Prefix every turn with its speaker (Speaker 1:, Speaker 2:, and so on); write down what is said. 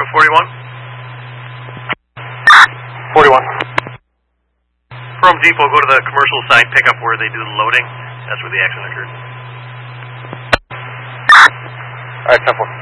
Speaker 1: 41?
Speaker 2: 41.
Speaker 1: From Depot, go to the commercial side pickup where they do the loading. That's where the accident occurred.
Speaker 2: Alright, 10-4.